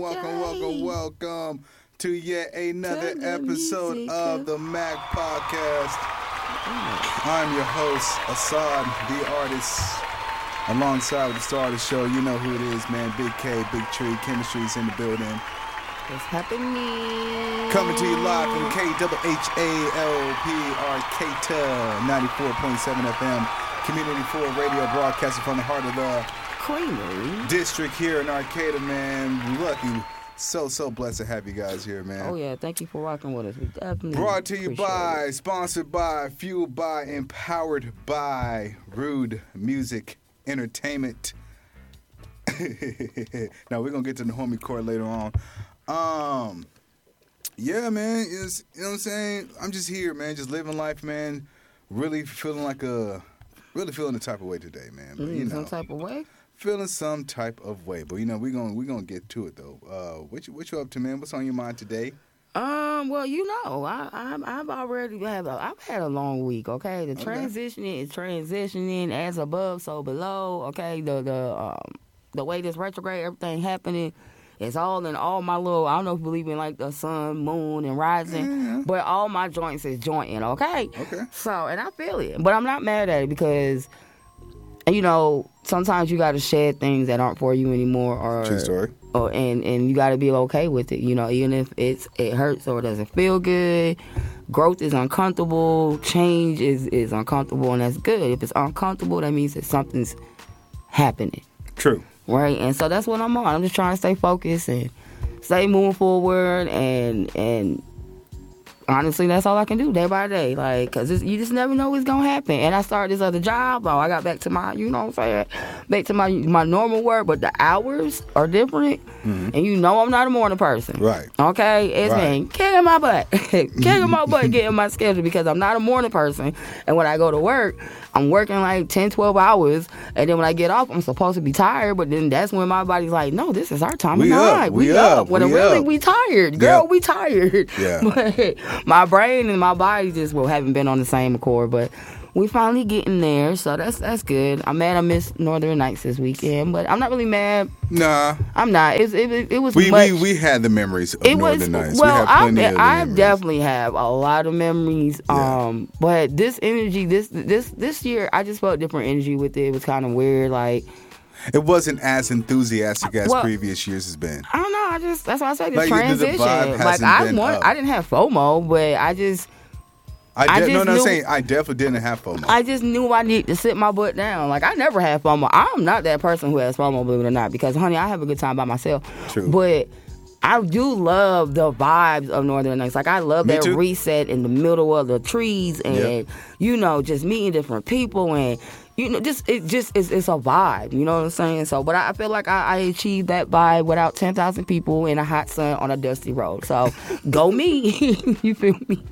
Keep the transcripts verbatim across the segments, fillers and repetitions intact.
Welcome, welcome, welcome to yet another episode of the Mac Podcast. I'm your host, Assad, the artist. Alongside with the star of the show, you know who it is, man. Big K, Big Tree, Chemistry's in the building. What's happening? Coming to you live from K W H A L P Arcata, ninety-four point seven F M, Community four Radio, broadcasting from the heart of the Creamery District here in Arcata, man. Lucky, so, so blessed to have you guys here, man. Oh, yeah. Thank you for rocking with us. We definitely Brought to you by, it. sponsored by, fueled by, empowered by Rude Music Entertainment. Now, we're going to get to the homie court later on. Um, yeah, man. It's, you know what I'm saying? I'm just here, man. Just living life, man. Really feeling like a, really feeling the type of way today, man. But, mm, you know, some type of way? Feeling some type of way, but you know we're gonna we're gonna get to it though. Uh, what you what you up to, man? What's on your mind today? Um, well, you know, I, I I've already had a, I've had a long week. Okay, the okay. transitioning is transitioning as above, so below. Okay, the the um the way this retrograde everything happening. It's all in all my little, I don't know if you believe in like the sun, moon, and rising, yeah. but all my joints is jointing, okay? Okay. So, and I feel it, but I'm not mad at it because, you know, sometimes you got to shed things that aren't for you anymore. Or, True story. Or, and, and you got to be okay with it, you know, even if it's it hurts or it doesn't feel good. Growth is uncomfortable. Change is, is uncomfortable, and that's good. If it's uncomfortable, that means that something's happening. True. Right, and so that's what I'm on. I'm just trying to stay focused and stay moving forward, and and honestly, that's all I can do day by day. Like, cause you just never know what's gonna happen. And I started this other job. Oh, I got back to my, you know what I'm saying, back to my my normal work, but the hours are different. Mm-hmm. And you know, I'm not a morning person. Right. Okay, it's right. been kicking my butt, kicking my butt, getting my schedule because I'm not a morning person. And when I go to work, I'm working like ten, twelve hours, and then when I get off, I'm supposed to be tired, but then that's when my body's like, no, this is our time we of up, night. We, we up. up. When we really up. we tired. Girl, yep. we tired. Yeah. But my brain and my body just well haven't been on the same accord, but we finally getting there, so that's that's good. I'm mad I missed Northern Nights this weekend, but I'm not really mad. Nah. I'm not. It, it, it was we, much. We, we had the memories of it Northern was, Nights. Well, we had plenty I, of I memories. definitely have a lot of memories. Yeah. Um, but this energy, this this this year, I just felt different energy with it. It was kind of weird, like. It wasn't as enthusiastic as well, previous years has been. I don't know. I just that's why I say the like, transition. The vibe like I want, up. I didn't have FOMO, but I just. I, de- I just no, no, knew, I'm saying I definitely didn't have FOMO. I just knew I needed to sit my butt down. Like, I never had FOMO. I'm not that person who has FOMO, believe it or not, because, honey, I have a good time by myself. True. But I do love the vibes of Northern Nights. Like, I love Me that too. reset in the middle of the trees and, yep. you know, just meeting different people and, you know, just it just it's, it's a vibe. You know what I'm saying? So, but I, I feel like I, I achieved that vibe without ten thousand people in a hot sun on a dusty road. So, go me. You feel me?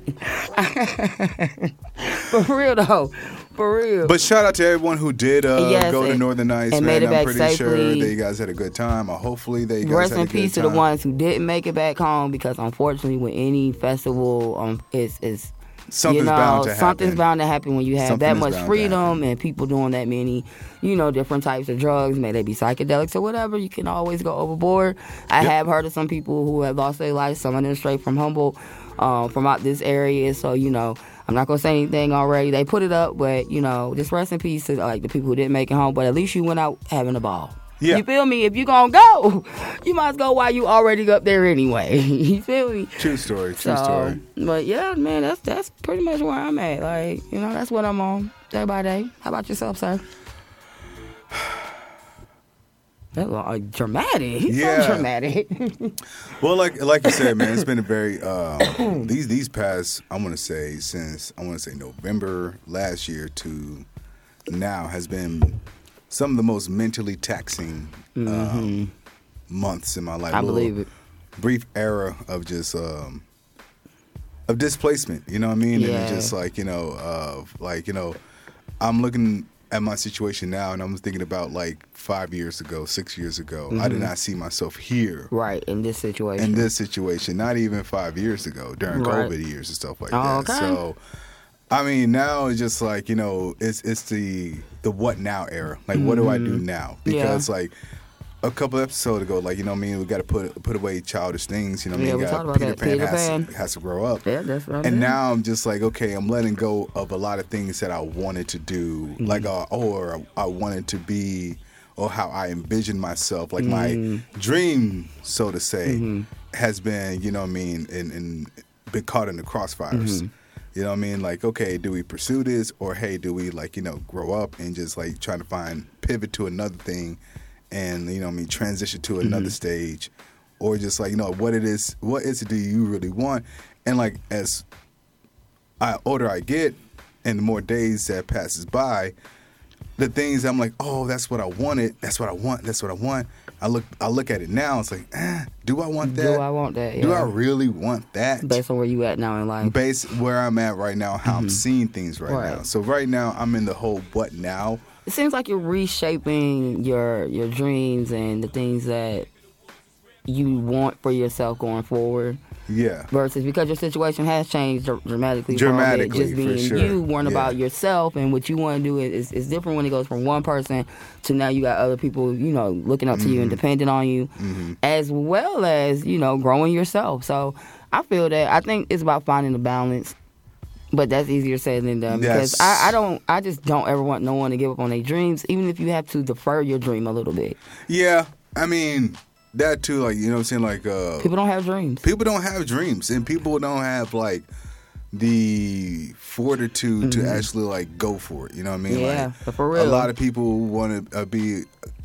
For real, though. For real. But shout out to everyone who did uh, yes, go and, to Northern Nights, and man. made it I'm back pretty safely. sure that you guys had a good time. Or hopefully they guys Rest had a in good peace time. to the ones who didn't make it back home, because unfortunately with any festival, um, it's, it's Something's you know, bound to happen. Something's bound to happen when you have Something that is much bound to freedom and people doing that many, you know, different types of drugs, may they be psychedelics or whatever. You can always go overboard. I yep. have heard of some people who have lost their life, some of them straight from Humboldt, um, from out this area. So, you know, I'm not going to say anything already. They put it up, but, you know, just rest in peace to like the people who didn't make it home. But at least you went out having a ball. Yeah. You feel me? If you gonna go, you might as well go while you already up there anyway. You feel me? True story. True so, story. But yeah, man, that's that's pretty much where I'm at. Like, you know, that's what I'm on day by day. How about yourself, sir? That's uh, dramatic. He's yeah. so dramatic. Well, like like you said, man, it's been a very um, these these past I want to say since I want to say November last year to now has been some of the most mentally taxing um, mm-hmm. months in my life. I believe it. Brief era of just um, of displacement. You know what I mean? Yeah. And it's just like you know, of like you know, I'm looking at my situation now, and I'm thinking about like five years ago, six years ago. Mm-hmm. I did not see myself here. Right, in this situation. In this situation, not even five years ago during right. COVID years and stuff like oh, that. Okay. So, I mean, now it's just like you know, it's it's the the what now era. Like, mm-hmm. what do I do now? Because yeah. like a couple episodes ago, like, you know what I mean, we got to put put away childish things, you know what I Yeah, mean? we Gotta- talked about Peter that. Pan, Peter has, Pan. has to grow up. Yeah, that's right. And now I'm just like, okay, I'm letting go of a lot of things that I wanted to do, Mm-hmm. like, uh, or I wanted to be, or how I envisioned myself, like Mm-hmm. my dream, so to say, mm-hmm. has been, you know what I mean, and, and been caught in the crossfires. Mm-hmm. You know what I mean? Like, okay, do we pursue this, or hey, do we, like, you know, grow up and just like try to find pivot to another thing, and, you know what I mean, transition to another mm-hmm. stage, or just like, you know, what it is, what is it do you really want? And like, as I older I get, and the more days that passes by, the things I'm like, oh, that's what I wanted, that's what I want, that's what I want. I look, I look at it now. It's like, eh, do I want that? Do I want that? Yeah. Do I really want that? Based on where you at now in life. Based where I'm at right now, how mm-hmm. I'm seeing things right, right now. So right now, I'm in the whole what now. It seems like you're reshaping your your dreams and the things that you want for yourself going forward. Yeah. Versus because your situation has changed dramatically. Dramatically, from it. Just being for sure. you, weren't yeah. about yourself, and what you want to do is, is different when it goes from one person to now you got other people, you know, looking up to mm-hmm. you and depending on you, mm-hmm. as well as, you know, growing yourself. So I feel that I think it's about finding the balance. But that's easier said than done because yes. I, I don't, I just don't ever want no one to give up on their dreams, even if you have to defer your dream a little bit. Yeah, I mean. That too, like, you know what I'm saying, like uh, people don't have dreams. People don't have dreams, and people don't have like the fortitude mm-hmm. to actually like go for it. You know what I mean? Yeah, like, for real. A lot of people want to uh, be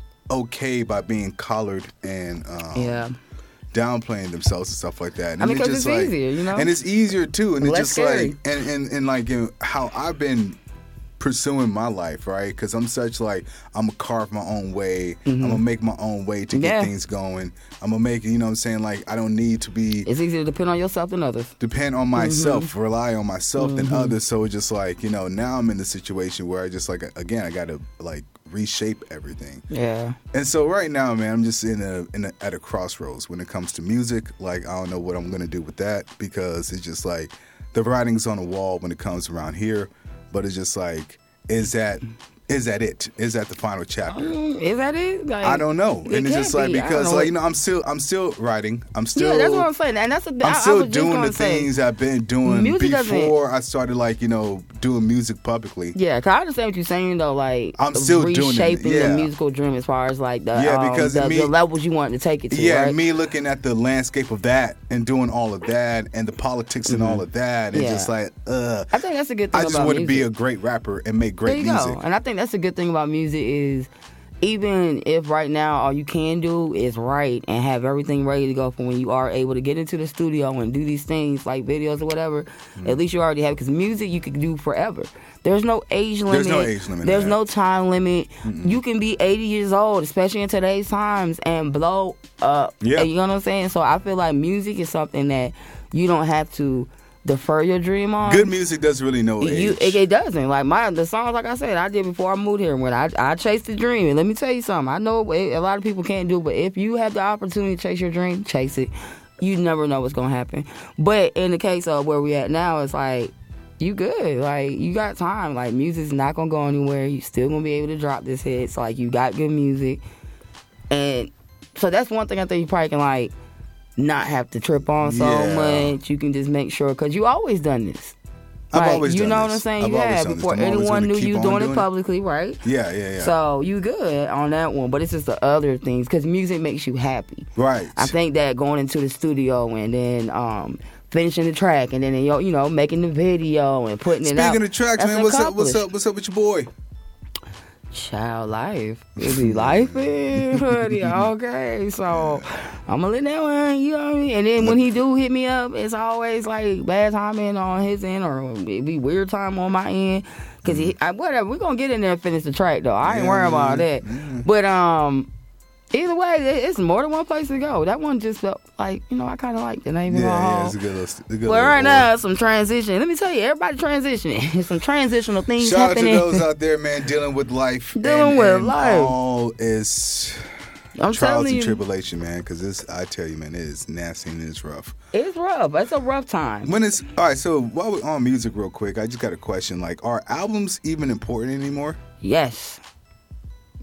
okay by being collared and um, yeah. downplaying themselves and stuff like that. And I mean, because it's, it's like, easier, you know. And it's easier too, and Less it's just scary. like, and and, and like you know, how I've been pursuing my life, right? Because I'm such like, I'm gonna carve my own way. Mm-hmm. I'm gonna make my own way to get yeah. things going. I'm gonna make it, you know what I'm saying? Like, I don't need to be. It's easier to depend on yourself than others. Depend on myself, mm-hmm. rely on myself mm-hmm. than others. So it's just like, you know, now I'm in the situation where I just like, again, I gotta like reshape everything. Yeah. And so right now, man, I'm just in a, in a at a crossroads when it comes to music. Like, I don't know what I'm gonna do with that because it's just like the writing's on the wall when it comes around here. But it's just like, Is that is that it? Is that the final chapter? Um, is that it? Like, I don't know. It And it's just like be. because like you know I'm still I'm still writing. I'm still yeah. That's what I'm saying. And that's a, I'm I, still I was doing the say, things I've been doing music before I started like you know doing music publicly. Yeah, cause I understand what you're saying though. Like I'm still reshaping doing it. Yeah. the musical dream as far as like the yeah um, because the, me, the levels you want to take it to. Yeah, right? me looking at the landscape of that and doing all of that and the politics and mm-hmm. all of that and yeah. just like uh. I think that's a good thing. I just about want music. to be a great rapper and make great there you music. Go. And I think that's a good thing about music is even if right now all you can do is write and have everything ready to go for when you are able to get into the studio and do these things like videos or whatever, mm-hmm. at least you already have it. Because music you can do forever. There's no age limit. There's no age limit. There's no time limit. Mm-mm. You can be eighty years old, especially in today's times, and blow up. Yeah. You know what I'm saying? So I feel like music is something that you don't have to defer your dream on. Good music doesn't really know age. You, it, it doesn't. Like my the songs, like I said, I did before I moved here. When I I chased the dream, and let me tell you something. I know it, a lot of people can't do, but if you have the opportunity to chase your dream, chase it. You never know what's gonna happen. But in the case of where we at now, it's like you good. Like you got time. Like music's not gonna go anywhere. You still gonna be able to drop this hit. So like you got good music, and so that's one thing I think you probably can like. Not have to trip on so yeah. much. You can just make sure because you always done this. I've like, always you done know this. what I'm saying? I've you always have done before this. anyone knew you doing, doing it publicly, right? Yeah, yeah, yeah. So you good on that one, but it's just the other things because music makes you happy. Right. I think that going into the studio and then um, finishing the track and then you know making the video and putting Speaking it out. Speaking of tracks, man, what's up? What's up? What's up with your boy? Child life. It be life in, buddy. Okay. So I'm gonna let that one, you know what I mean? And then when he do hit me up, it's always like bad timing on his end or it be weird time on my end. Cause he, I, whatever, we're gonna get in there and finish the track though. I ain't yeah, worried about yeah, that. yeah. But um either way, it's more than one place to go. That one just felt like, you know, I kind of liked it. Yeah, yeah, it's a good little, a good well, right boy. now, some transition. Let me tell you, everybody transitioning. some transitional things Shout happening. out to those out there, man, dealing with life. Dealing and, with and life. all is I'm trials and you, tribulation, man, because this, I tell you, man, it is nasty and it's rough. It's rough. It's a rough time. When it's, all right, so while we're on music real quick, I just got a question. Like, are albums even important anymore? Yes.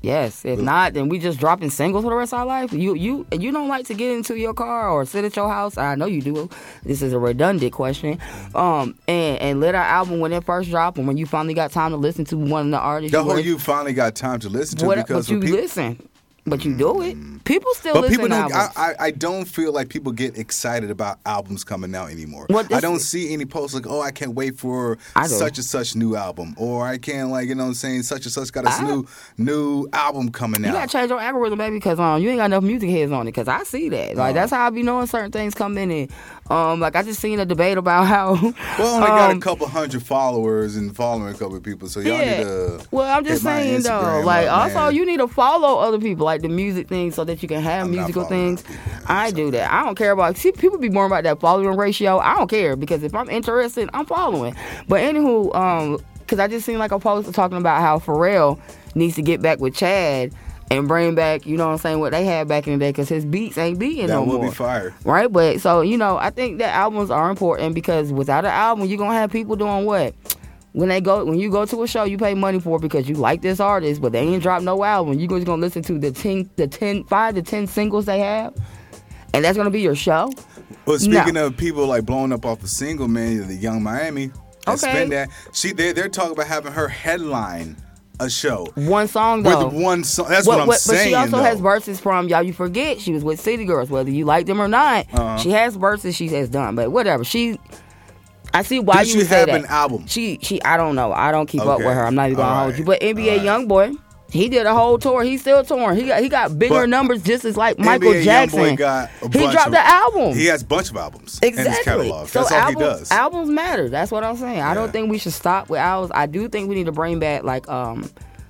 Yes. If not, then we just dropping singles for the rest of our life. You you you don't like to get into your car or sit at your house. I know you do. This is a redundant question. Um, and and let our album when it first dropped, and when you finally got time to listen to one of the artists. The whole you finally got time to listen to what, because but you people, listen. But you do it. People still but listen people to don't. albums. I, I I don't feel like people get excited about albums coming out anymore. Well, this- I don't see any posts like, oh, I can't wait for I do. such and such new album, or I can't like you know what I'm saying such and such got a I- new new album coming You out. gotta change your algorithm, baby, because um, you ain't got enough music heads on it. Because I see that, like Uh-huh. that's how I be knowing certain things come in. And um, like I just seen a debate about how. Well, I only got a um, couple hundred followers and following a couple of people, so y'all Yeah. need to. Well, I'm just hit my saying though, Instagram like up, also man. you need to follow other people, like the music things, so that you can have I'm not musical following things. other people, man. I do that. I don't care about. See, people be more about that following ratio. I don't care because if I'm interested, I'm following. But anywho, um, because I just seen like a post talking about how Pharrell needs to get back with Chad and bring back, you know what I'm saying, what they had back in the day, because his beats ain't beating That no will more. be fire. Right, but so you know, I think that albums are important because without an album, you're gonna have people doing what? When they go, when you go to a show, you pay money for it because you like this artist, but they ain't dropped no album. You just gonna listen to the ten, the ten, five to ten singles they have, and that's gonna be your show. Well, speaking No. of people like blowing up off a single, man, the Young Miami, Okay. spend that. She they they're talking about having her headline a show One song though. with one song. That's What- what I'm what- saying. But she also though. has verses from y'all. You forget she was with City Girls, whether you like them or not. Uh-huh. She has verses she has done, but whatever. She, I see why Did you she would say have that. an album? She, she, I don't know. I don't keep up Okay. with her. I'm not even gonna All hold right. you. But N B A All right. YoungBoy, he did a whole tour. He's still touring. He got he got bigger But numbers, just as like Michael N B A Jackson. YoungBoy got a he bunch dropped of- the album. He has a bunch of albums in his Exactly. catalog. So That's all albums, he does. albums matter. That's what I'm saying. I Yeah. don't think we should stop with albums. I do think we need to bring back like um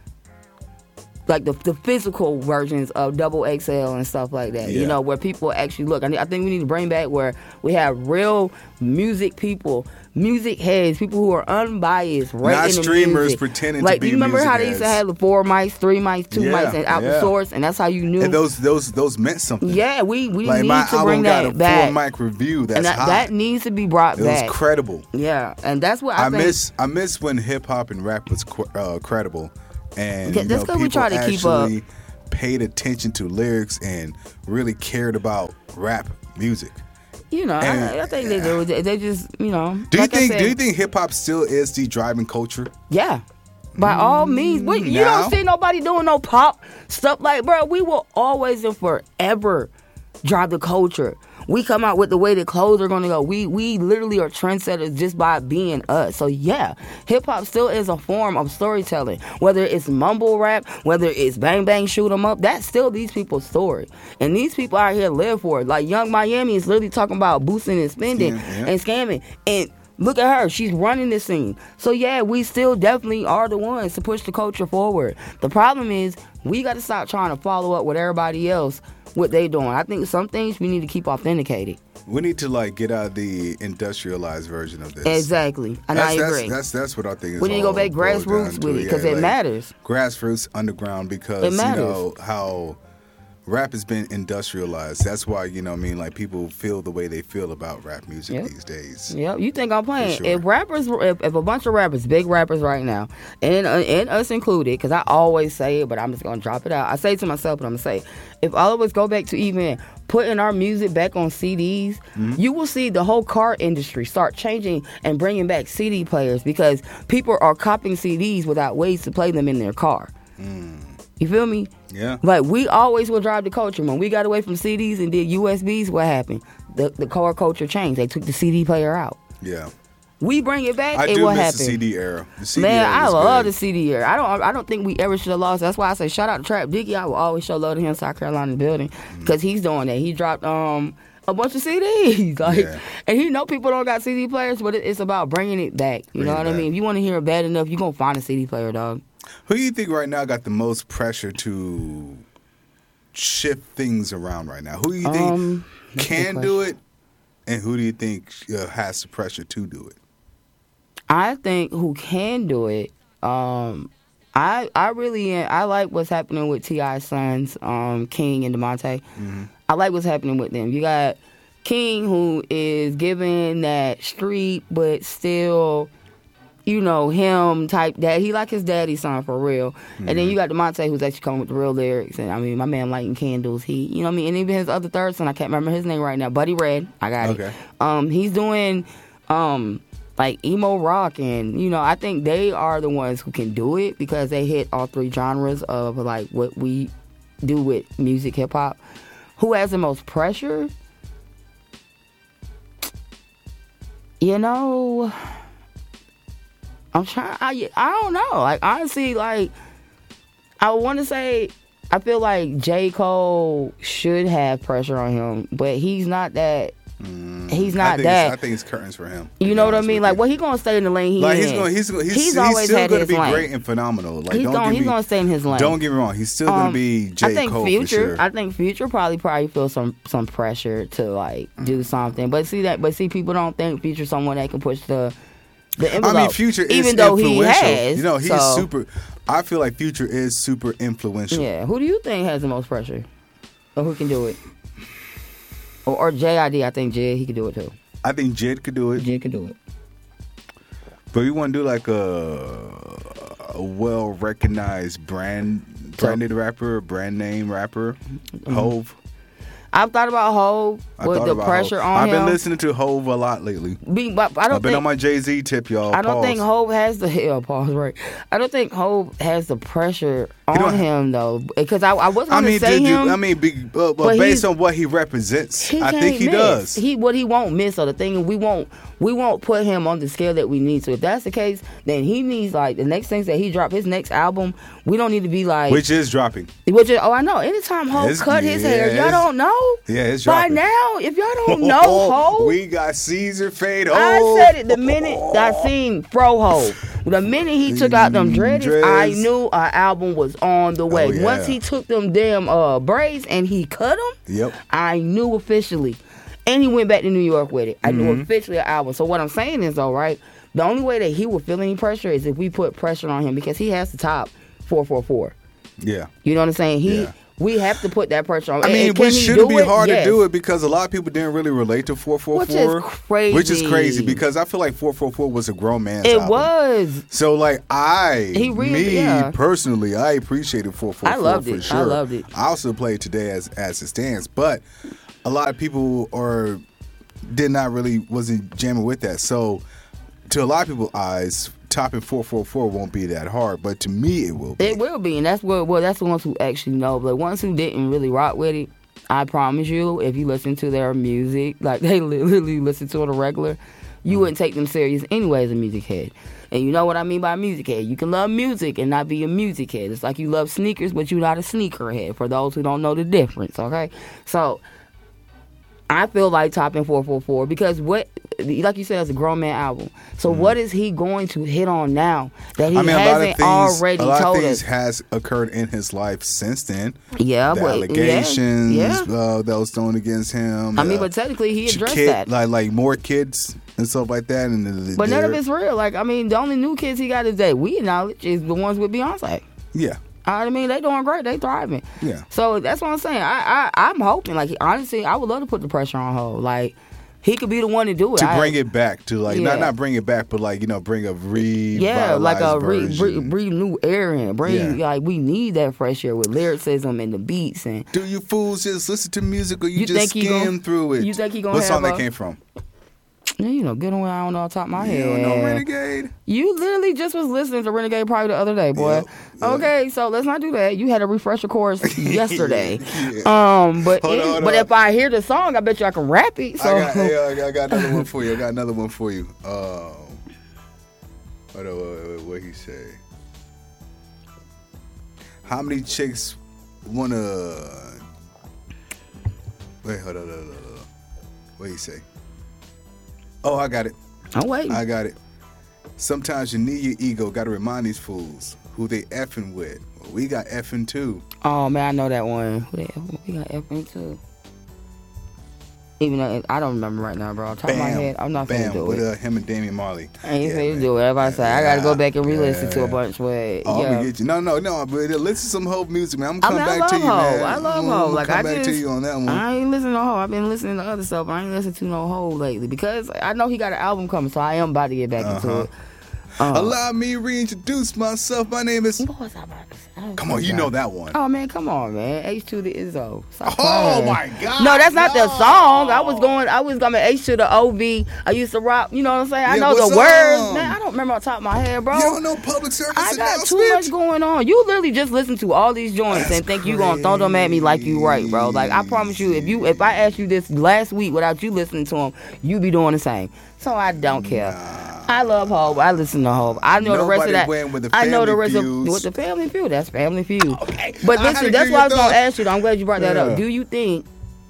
like the the physical versions of Double X L and stuff like that. Yeah. You know, where people actually look. I, I think we need to bring back where we have real music people, music heads, people who are unbiased, right? Not in the streamers music. pretending to like, be you remember music how they used to heads. have the four mics, three mics, two Yeah, mics, and out the yeah. source, and that's how you knew. And those those those meant something. yeah, we we like need my to album bring got that a back. four mic review. That's and that, hot. that needs to be brought it back. was credible. Yeah, and that's what I, I think. miss I miss when hip hop and rap was qu- uh, credible, and Yeah, you that's know, 'cause we people try to keep up. actually paid attention to lyrics and really cared about rap music. You know, And- I, I think they do. They, they just, you know. Do you like I think said, Do you think hip hop still is the driving culture? Yeah. By all means. But you now? don't see nobody doing no pop stuff like, bro, we will always and forever drive the culture. We come out with the way the clothes are going to go. We we literally are trendsetters just by being us. So, yeah, hip-hop still is a form of storytelling. Whether it's mumble rap, whether it's bang, bang, shoot 'em up, that's still these people's story. And these people out here live for it. Like, Young Miami is literally talking about boosting and spending Scam, yeah. and scamming. And look at her. She's running this scene. So, yeah, we still definitely are the ones to push the culture forward. The problem is we got to stop trying to follow up with everybody else, what they doing. I think some things we need to keep authenticated. We need to like get out of the industrialized version of this. Exactly. And That's, I that's, agree. That's that's what I think is. We need to go all back boiled grassroots down to, with it yeah, because it like, matters. Grassroots underground because It you matters. know how rap has been industrialized. That's why you know what I mean like people feel the way they feel about rap music Yep. these days. Yep, you think I'm playing? sure. If rappers, if, if a bunch of rappers, big rappers right now, and uh, and us included, because I always say it, but I'm just gonna drop it out. I say it to myself, but I'm gonna say, if all of us go back to even putting our music back on C Ds, Mm-hmm. you will see the whole car industry start changing and bringing back C D players because people are copying C Ds without ways to play them in their car. You feel me? Yeah. Like, we always will drive the culture. When we got away from C Ds and did U S Bs, what happened? The the car culture changed. They took the C D player out. Yeah. We bring it back, I it do will miss happen. the C D era. The C D Man, era I was love good. the C D era. I don't. I don't think we ever should have lost. That's why I say shout out to Trap Dicky. I will always show love to him, South Carolina building, because he's doing that. He dropped um a bunch of C Ds, like, Yeah. and he know people don't got C D players, but it, it's about bringing it back. You Bring know it what I back. mean? If you want to hear it bad enough, you gonna find a C D player, dog. Who do you think right now got the most pressure to shift things around right now? Who do you think Um, that's a good can do it, and who do you think uh, has the pressure to do it? I think who can do it. Um, I I really I like what's happening with T I's sons, um, King and DeMonte. Mm-hmm. I like what's happening with them. You got King, who is giving that street, but still you know, him type dad. He like his daddy's son for real. Mm-hmm. And then you got DeMonte, who's actually coming with the real lyrics. And I mean, my man lighting candles. He, you know what I mean? And even his other third son, I can't remember his name right now. Buddy Red. I got okay. it. Um, he's doing um like emo rock, and you know, I think they are the ones who can do it because they hit all three genres of like what we do with music, hip hop. Who has the most pressure? You know, I'm trying. I I don't know. Like honestly, like I want to say, I feel like J. Cole should have pressure on him, but he's not that. Mm, he's not I that. I think it's curtains for him. You know what I mean? Like, well, he's gonna stay in the lane. He like in. he's gonna, he's gonna, he's, he's, he's always still had gonna his be lane. great and phenomenal. Like, he's don't gonna, get he's me, gonna stay in his lane. Don't get me wrong. He's still um, gonna be J. I think Cole Future. for sure. I think Future probably probably feel some some pressure to like mm. do something. But see that. But see, people don't think Future someone that can push the. The envelope, I mean, Future is even though he influential. has, you know, he's so. super. I feel like Future is super influential. Yeah. Who do you think has the most pressure, or who can do it? Or, or J I D? I think Jid he could do it too. I think Jid could do it. Jid could do it. But we want to do like a, a well recognized brand branded so, rapper, brand name rapper, mm-hmm. Hove. I've thought about Hove with the pressure Hove. on I've him. I've been listening to Hove a lot lately. Be, but I don't I've been think, on my Jay-Z tip, y'all. I don't pause. think Hove has the hell. Pause. Right. I don't think Hove has the pressure on him though, because I, I was going I mean, to say do, him. I mean, be, uh, but based on what he represents, he I think he miss. does. He what he won't miss. So the thing is, we won't we won't put him on the scale that we need. So if that's the case, then he needs like the next things that he drop his next album. We don't need to be like which is dropping. Which is oh I know. Anytime Hove it's, cut his yeah, hair, y'all don't know. Yeah, it's dropping. By now, if y'all don't know Hove, we got Caesar Fade. Oh. I said it the minute I seen Fro Hove. The minute he took out them dreads, Dreads. I knew our album was on the way. Oh, yeah. Once he took them damn uh, braids and he cut them, yep. I knew officially. And he went back to New York with it. I mm-hmm. knew officially an album. So what I'm saying is, though, right, the only way that he will feel any pressure is if we put pressure on him because he has to top four four four. Yeah. You know what I'm saying? He. Yeah. We have to put that pressure on. I mean, and which shouldn't be it? hard yes. to do it because a lot of people didn't really relate to four four four. Which is crazy. Which is crazy because I feel like four four four was a grown man's It album. was. So, like, I, he really, me, yeah. personally, I appreciated four four four I loved for it. sure. I loved it. I also play it today as, as it stands. But a lot of people are did not really, wasn't jamming with that. So, to a lot of people's eyes, topping four four four won't be that hard, but to me it will be. It will be, and that's what well that's the ones who actually know. But ones who didn't really rock with it, I promise you, if you listen to their music, like they literally listen to it a regular, you mm. wouldn't take them serious anyway as a music head. And you know what I mean by music head. You can love music and not be a music head. It's like you love sneakers, but you're not a sneaker head, for those who don't know the difference, okay? So I feel like topping four four four because what, like you said, it's a grown man album. So mm. what is he going to hit on now that he I mean, hasn't a lot of things, already a lot told of things us? has occurred in his life since then. Yeah, the but allegations yeah, yeah. Uh, that was thrown against him. I mean, uh, but technically he addressed kid, that. Like like more kids and stuff like that. And the, but none of it's real. Like I mean, the only new kids he got is that we acknowledge is the ones with Beyonce. Yeah. I mean, they doing great. They thriving. Yeah. So that's what I'm saying. I, I, I'm hoping, like, honestly, I would love to put the pressure on Hov. Like, he could be the one to do it. To I, bring it back. To, like, yeah. not not bring it back, but, like, you know, bring a re Yeah, like a re, version. re, re new air in. Bring, yeah. like, we need that fresh air with lyricism and the beats. And do you fools just listen to music or you, you just skim gonna, through it? You think he gonna What have song a, that came from? You know, good on I don't know off the top of my you head. You don't know Renegade? You literally just was listening to Renegade probably the other day, boy. Yep, yep. Okay, so let's not do that. You had a refresher course yesterday. yeah. Um, but hold it, on, hold but on. if I hear the song, I bet you I can rap it. So I got, yeah, I got, I got another one for you. I got another one for you. Um, what, what, what he say? How many chicks wanna? Wait, hold on, hold on, hold on. What he say? Oh, I got it. I'm waiting. I got it. Sometimes you need your ego. Got to remind these fools who they effing with. Well, we got effing too. Oh man, I know that one. We got effing too. Even though I don't remember right now, bro. On top bam, of my head, I'm not bam, gonna do with, it. Uh, him and Damian Marley. I ain't yeah, saying to do it. Everybody say I gotta go back and re-listen yeah. to a bunch. But oh, yeah, I'm gonna get you. No, no, no. But listen to some Hov music, man. I'm gonna come I mean, back I to you, Hov. man. I love I'm, Hov. I'm Like come I back just, to you on that one. I ain't listening to Hov. I've been listening to other stuff. But I ain't listening to no Hov lately because I know he got an album coming, so I am about to get back uh-huh. into it. Uh, Allow me to reintroduce myself. My name is. What was I about to say? I don't Come know on, you that. know that one. Oh man, come on, man. H to the Izzo. Stop Oh playing. my God. No, that's not no. the song. I was going. I was going H to the O V. I used to rock. You know what I'm saying? I Yeah, know what the words, song? man. I don't remember on top of my head, bro. You don't know public service I got too announcement? much going on. You literally just listen to all these joints That's and think you gonna throw them at me like you right, bro. Like I promise you, if you if I asked you this last week without you listening to them, you be doing the same. So I don't care. Nah. I love Hope. I listen to Hope. I know the rest of Nobody that. went with the I know the Family rest Feuds. of with the Family Feud. That's Family Feud. Okay. But I had listen, to that's give what I you was gonna thought. ask you. Though. I'm glad you brought that Yeah. up. Do you think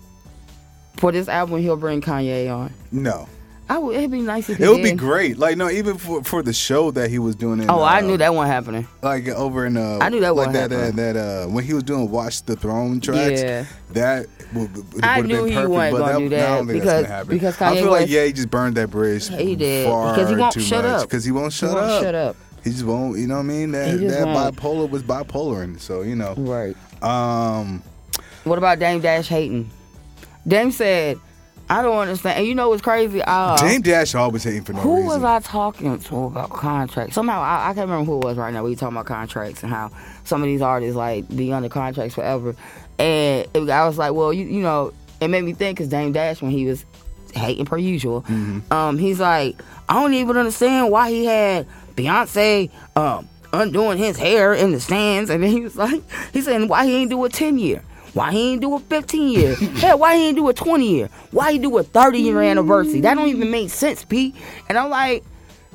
for this album he'll bring Kanye on? No. I would. It'd be nice if he It would be did. great. Like, no, even for for the show that he was doing in. Oh, uh, I knew that wasn't happening. Like over in uh, I knew that like wasn't that, uh, happening. that uh, when he was doing Watch the Throne tracks. Yeah. That would, would I have knew been he perfect, wasn't but gonna that, do I that don't think because- that's gonna happen. because I Kanye feel like West- yeah, he just burned that bridge. He did. far Because he won't too shut much. up. Because he won't shut He won't up. shut up. He just won't. You know what I mean? That He just that won't. bipolar was bipolar, and so you know. Right. Um. What about Dame Dash hating? Dame said, I don't understand. And you know what's crazy? Uh, Dame Dash always hating for no who reason. was I talking to about contracts? Somehow, I, I can't remember who it was right now. We talking about contracts and how some of these artists, like, be under contracts forever. And it, I was like, well, you, you know, it made me think because Dame Dash, when he was hating per usual, Mm-hmm. um, he's like, I don't even understand why he had Beyonce um, undoing his hair in the stands. And then he was like, he said, why he ain't do a ten year? Why he ain't do a fifteen year? Hell, why he ain't do a twenty year? Why he do a thirty year anniversary? That don't even make sense, Pete. And I'm like,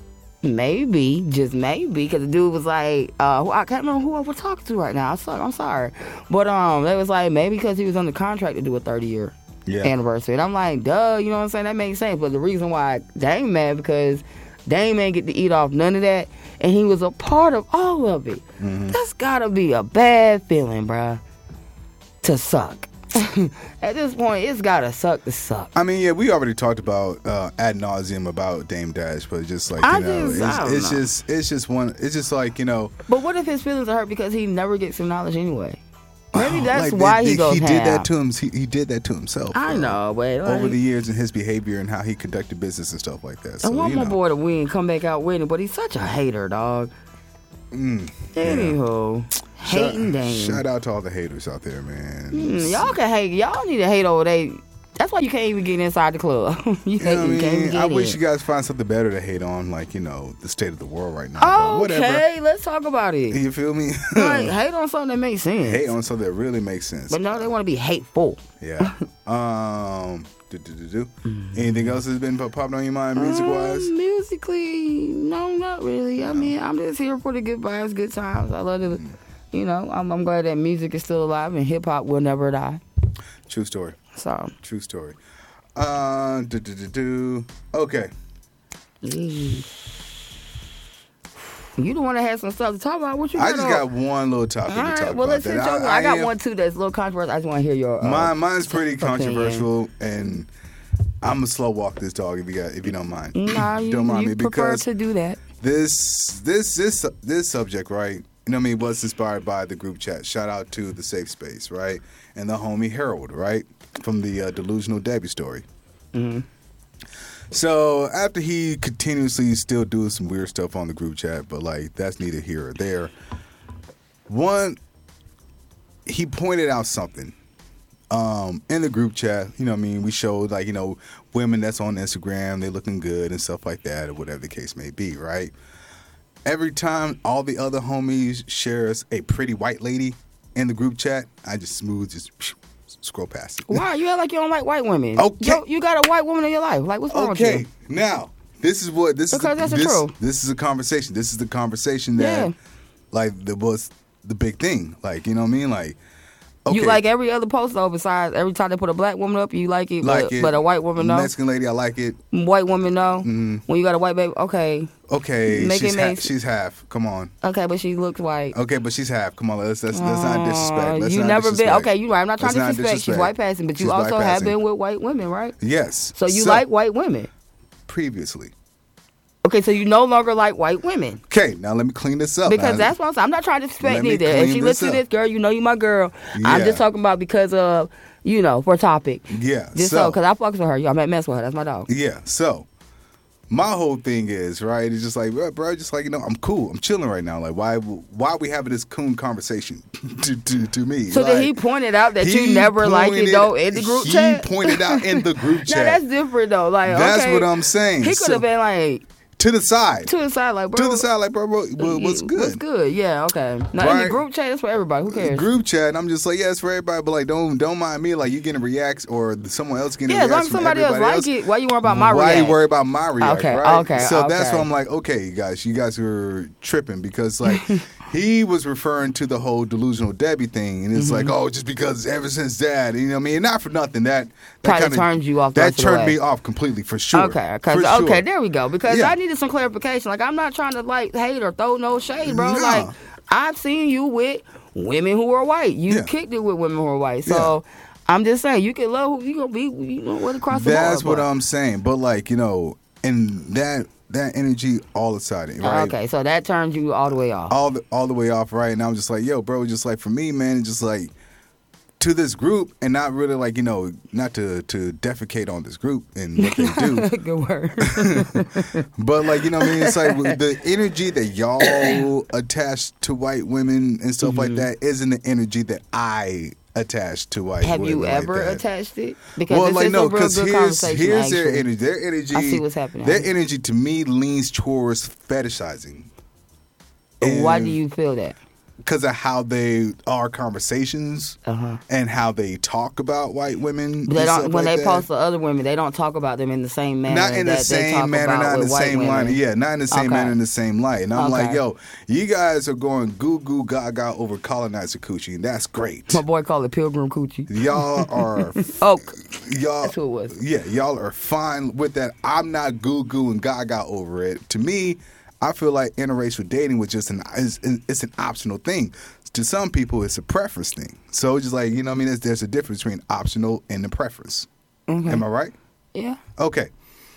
maybe, just maybe, because the dude was like, uh, who- I can't remember who I was talking to right now. I'm sorry, I'm sorry. But um, they was like, maybe because he was under contract to do a thirty year Yeah. anniversary. And I'm like, duh, you know what I'm saying? That makes sense. But the reason why Dame mad because Dame ain't get to eat off none of that, and he was a part of all of it. Mm-hmm. That's gotta be a bad feeling, bruh. To suck. At this point, it's gotta suck to suck. I mean, yeah, we already talked about uh, ad nauseum about Dame Dash, but just like you I know, just- I it's, don't it's know. just it's just one. It's just like you know. But what if his feelings are hurt because he never gets acknowledged anyway? Maybe oh, that's like, why they- he they- goes He ham. did that to him. He, he did that to himself. I uh, know, but like, over the years and his behavior and how he conducted business and stuff like that. I So want you my know. boy to win, come back out winning, but he's such a hater, dog. Mm, Anywho, hating shout, Dame. shout out to all the haters out there, man. Mm, y'all can hate. Y'all need to hate over they. That's why you can't even get inside the club. you You hate, know what I you can't even mean? get I in. wish you guys find something better to hate on, like you know the state of the world right now. But whatever. Okay, let's talk about it. You feel me? Like, hate on something that makes sense. hate on something that really makes sense. But no, they want to be hateful. Yeah. Um. Do, do, do, do. Anything else that's been popping on your mind, music wise? Um, musically, no, not really. I mean, I'm just here for the good vibes, good times. I love it. You know, I'm, I'm glad that music is still alive and hip hop will never die. True story. So, True story. Uh. Do, do, do, do. Okay. mm. You the one that had some stuff to talk about. What you I got just on? got one little topic All to right, talk well, about. let's hit that your one. I, got am- one too that's a little controversial. I just want to hear your. Uh, Mine, mine's pretty opinion. controversial, and I'm gonna slow walk this dog if you got, if you don't mind. Nah, you, don't mind you me prefer because to do that. this, this, this, this subject, right? You know what I mean? Was inspired by the group chat. Shout out to the Safe Space, right? And the homie Harold, right? From the uh, Delusional Debbie story. Mm-hmm. So after he continuously still doing some weird stuff on the group chat, but like that's neither here or there. One, he pointed out something um, in the group chat. You know what I mean? We showed like, you know, women that's on Instagram, they looking good and stuff like that or whatever the case may be, right? Every time all the other homies shares a pretty white lady in the group chat, I just smooth, just scroll past it. Why? You act like you don't like white women. Okay. Yo, you got a white woman in your life. Like, what's wrong with Okay, you? now this is what this Because is. that's the this, truth. This is a conversation. This is the conversation that, Yeah. like, that was the big thing. Like, you know what I mean? Like, okay, You like every other post though, besides every time they put a black woman up, you like it, like but, it. but a white woman no. Mexican lady, I like it. White woman no. Mm. When you got a white baby, okay, Okay, Make she's it ha- make- she's half. Come on. okay, but she looks white. Okay, but she's half. Come on, let's let's, let's not disrespect. Let's you not never disrespect. been okay. You right. I'm not trying Let's to not disrespect. She's disrespect. white passing, but you She's white also have passing. been with white women, right? Yes. So you like white women. previously. Okay, so you no longer like white women. Okay, now let me clean this up. Because now. that's what I'm saying. I'm not trying to Let disrespect me neither. If clean she this listens to up. this, girl, you know you my girl. I'm Yeah. just talking about because of, you know, for topic. Yeah. Just so so, because I fucks with her. Y'all might mess with her. That's my dog. Yeah, so my whole thing is, right, it's just like, bro, bro, just like, you know, I'm cool. I'm chilling right now. Like, why why are we having this coon conversation to, to, to me? So like, did he pointed out that you never like it, though, in the group he chat? He pointed out in the group chat. No, that's different, though. Like, That's okay, what I'm saying. He could have so, been like... To the side. To the side, like, bro. To the side, like, bro, bro what's good? What's good, yeah, okay. Now, right? In the group chat, it's for everybody. Who cares? Group chat, I'm just like, yeah, it's for everybody, but, like, don't don't mind me. Like, you getting reacts or someone else getting yeah, reacts. Yeah, as long as somebody else like else, it, why you worry about my why react? Why you worry about my react, okay, right? Okay, So okay. that's why I'm like, okay, you guys, you guys are tripping because, like, he was referring to the whole delusional Debbie thing, and it's mm-hmm. like, oh, just because ever since that, you know what I mean? And not for nothing, that, that kind of turned you off. The that turned me off completely, for sure. Okay, for sure. okay, there we go. Because yeah. I needed some clarification. Like, I'm not trying to, like, hate or throw no shade, bro. No. Like, I've seen you with women who are white. You yeah. kicked it with women who are white. So, yeah. I'm just saying, you can love who you gonna be, you know, what across the board. That's what I'm saying. But, like, you know, and that that energy all of a sudden, right? Okay, so that turns you all the way off. All the all the way off, right? And I'm just like, yo, bro, just like for me, man, just like to this group, and not really like, you know, not to to defecate on this group and what they do. Good word. But like, you know what I mean? It's like the energy that y'all attach to white women and stuff mm-hmm. like that isn't the energy that I attached to white Have women. you ever like attached it? Because well, this like is no, a real good here's, conversation. here's their actually. energy. Their energy. I see what's happening. Their energy to me leans towards fetishizing. And why do you feel that? Because of how they are conversations uh-huh. and how they talk about white women. They don't, when like they that. post to other women, they don't talk about them in the same manner. Not in that the same they talk manner, about not in the with same white line. women. Yeah, not in the same okay. manner, in the same light. And I'm okay. like, yo, you guys are going goo goo gaga over colonizer coochie, and that's great. My boy called it Pilgrim Coochie. Y'all are oak. Y'all, that's who it was. Yeah, y'all are fine with that. I'm not goo goo and gaga over it. To me, I feel like interracial dating was just an it's, it's an optional thing. To some people, it's a preference thing. So it's just like, you know what I mean? There's, there's a difference between optional and the preference. Okay. Am I right? Yeah. Okay.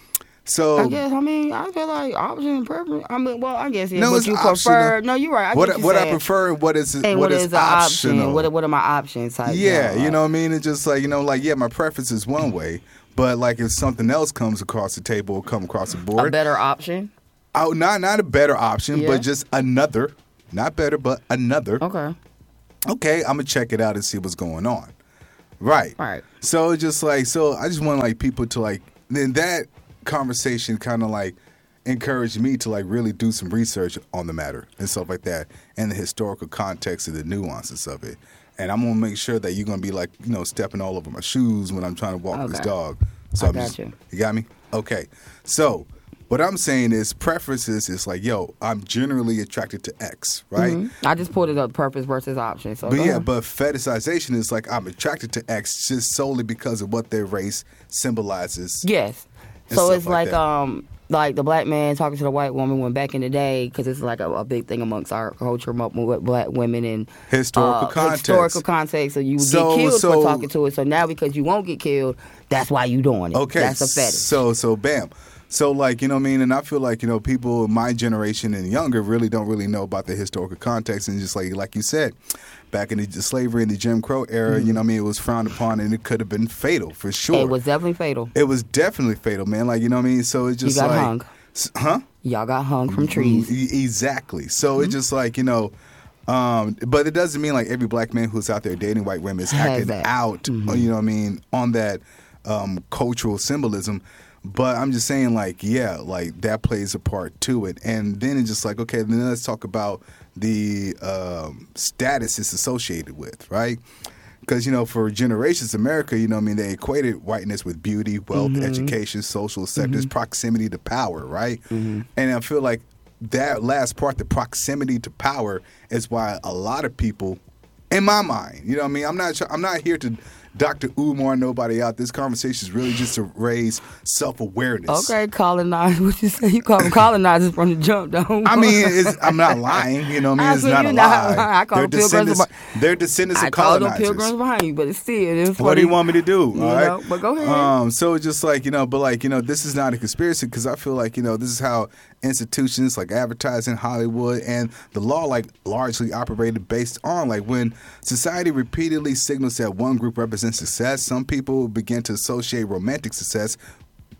So I guess I mean I feel like option and preference. I mean, well, I guess yeah. No, but it's you optional. prefer. No, you're right. I what get you what saying. I prefer, what is and what, what is, is optional? Option? What what are my options? Type yeah, deal, you right? know what I mean. It's just like, you know, like yeah, my preference is one way, but like if something else comes across the table or come across the board, a better option. Oh, not not a better option, yeah. but just another, not better, but another. Okay. Okay, I'm gonna check it out and see what's going on. Right. Right. So it's just like, so I just want like people to like, then that conversation kind of like encouraged me to like really do some research on the matter and stuff like that, and the historical context and the nuances of it. And I'm gonna make sure that you're gonna be like, you know, stepping all over my shoes when I'm trying to walk okay. this dog. So I I'm got just, you. You got me? Okay. So what I'm saying is preferences is like, yo, I'm generally attracted to X, right? Mm-hmm. I just pulled it up, purpose versus option. So but yeah, ahead. but fetishization is like I'm attracted to X just solely because of what their race symbolizes. Yes. So it's like like, that. um like the black man talking to the white woman when back in the day, because it's like a, a big thing amongst our culture with black women and historical uh, context. Historical context. So you would so, get killed so, for talking to it. So now because you won't get killed, that's why you doing it. Okay. That's a fetish. So so bam. So, like, you know what I mean? And I feel like, you know, people my generation and younger really don't really know about the historical context. And just like like you said, back in the slavery and the Jim Crow era, mm-hmm. you know what I mean? It was frowned upon and it could have been fatal for sure. It was definitely fatal. It was definitely fatal, man. Like, you know what I mean? So it's just you got like. hung. Huh? Y'all got hung from trees. Exactly. So Mm-hmm. it's just like, you know, um, but it doesn't mean like every black man who's out there dating white women is Has acting that. out, Mm-hmm. you know what I mean, on that um, cultural symbolism. But I'm just saying, like, yeah, like that plays a part to it. And then it's just like, okay, then let's talk about the um, status it's associated with, right? Because, you know, for generations, America, you know what I mean, they equated whiteness with beauty, wealth, Mm-hmm. education, social acceptance, Mm-hmm. proximity to power, right? Mm-hmm. And I feel like that last part, the proximity to power, is why a lot of people, in my mind, you know what I mean, I'm not, I'm not here to Doctor Umar, nobody out. This conversation is really just to raise self-awareness. Okay, colonize. What you say? You call them colonizers from the jump, though. I mean, it's, I'm not lying. You know what I mean? It's not a lie. I call they're them pilgrims. descendants, they're descendants I of call them colonizers. pilgrims behind you, but it's still. It's What do you want me to do? You all right? know, but go ahead. Um, so it's just like, you know, but like, you know, this is not a conspiracy because I feel like, you know, this is how institutions like advertising, Hollywood, and the law like largely operated based on like when society repeatedly signals that one group represents success, some people begin to associate romantic success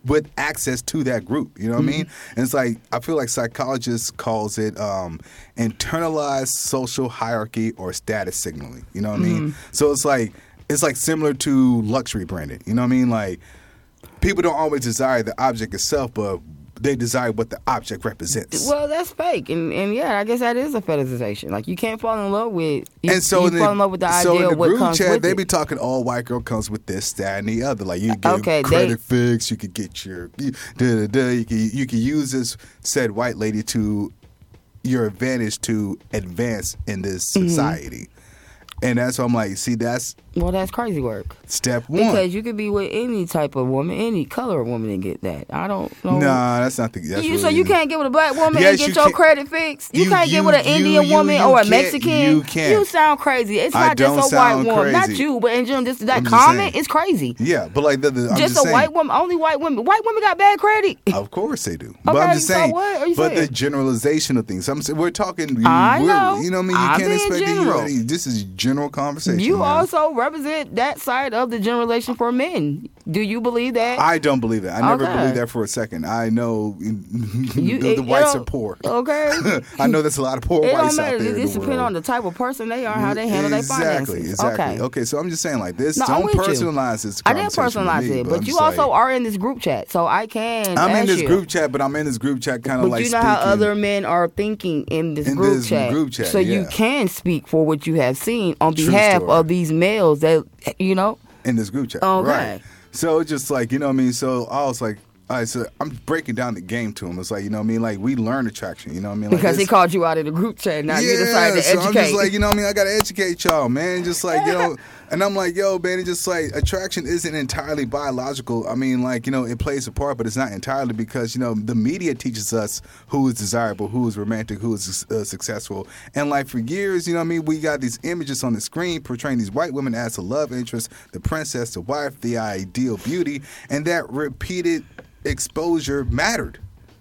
with access to that group. You know what mm-hmm. I mean? And it's like, I feel like psychologists calls it um, internalized social hierarchy or status signaling. You know what mm-hmm. I mean? So it's like, it's like similar to luxury branding. You know what I mean? Like, people don't always desire the object itself, but they desire what the object represents. Well, that's fake, and and yeah, I guess that is a fetishization. Like, you can't fall in love with. You, and so you the, fall in love with the so idea in the of what group comes chat, with they it. be talking all white girl comes with this, that, and the other. Like, you get okay, credit they, fix, you could get your da, da, da, you can you can use this said white lady to your advantage to advance in this society. Mm-hmm. And that's why I'm like, see, that's... Well, that's crazy work. Step one. Because you could be with any type of woman, any color of woman and get that. I don't know. Nah, that's not the... That's you, really so you can't get with a black woman yes, and get you your can, credit fixed? You, you can't you, get with an you, Indian you, woman you or a can't, Mexican? You can't. You sound crazy. It's I not just a white woman. Crazy. Not you, but in general, this that I'm comment is crazy. Yeah, but like... The, the, I'm just, just a saying, white woman. Only white women. White women got bad credit. Of course they do. Okay, but I'm just saying... So what are you but saying? the generalization of things. I'm saying, we're talking... I we're, know. You know what I mean? You I'm can't expect... general. You, this is general conversation. You man. also represent that side of the generalization for men. Do you believe that? I don't believe that. I never okay. believed that for a second. I know you, the, the it, whites it are poor. Okay. I know there's a lot of poor it whites don't matter. out there. It just depends on the type of person they are, how they handle exactly, their finances. Exactly. Okay. Okay. So I'm just saying, like this. No, don't personalize personalize this. I didn't personalize me, it, but, but I'm you just also like, are in this group chat, so I can. I'm ask in this you. group chat, but I'm in this group chat kind of like. But you know speaking. how other men are thinking in this, in group, this chat. group chat. So yeah. you can speak for what you have seen on True behalf story. of these males that you know. In this group chat. Okay. Right. So it's just like, you know what I mean? So I was like, all right, so I'm breaking down the game to him. It's like, you know what I mean? Like, we learn attraction, you know what I mean? Like, because he called you out of the group chat. Now yeah, you decided to so educate. I'm just like, you know what I mean? I got to educate y'all, man. Just like, you know, and I'm like, yo, man, it's just like attraction isn't entirely biological. I mean, like, you know, it plays a part, but it's not entirely because, you know, the media teaches us who is desirable, who is romantic, who is uh, successful. And like for years, you know what I mean? We got these images on the screen portraying these white women as the love interest, the princess, the wife, the ideal beauty. And that repeated exposure mattered